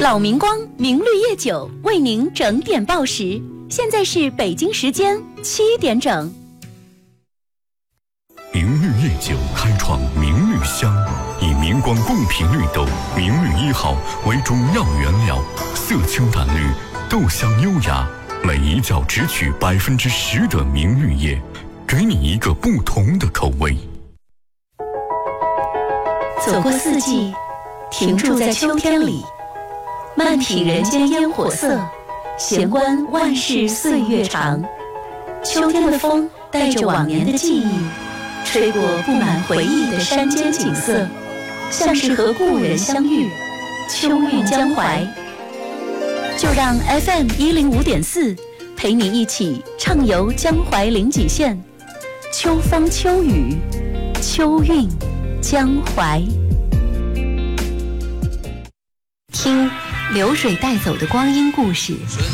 老明光明绿叶酒为您整点报时，现在是北京时间7点整。 明绿叶酒开创明绿香，以明光贡品绿豆明绿1号为主要原料，色清淡绿，豆香优雅，每一窖只取10%的明绿叶，给你一个不同的口味。 走过4季，停驻在秋天里，慢品人间烟火色，闲观万事岁月长。秋天的风带着往年的记忆，吹过布满回忆的山间景色，像是和故人相遇，秋韵江淮。就让 FM105.4陪你一起畅游江淮临济县，秋风秋雨，秋韵江淮。听流水带走的光阴故事，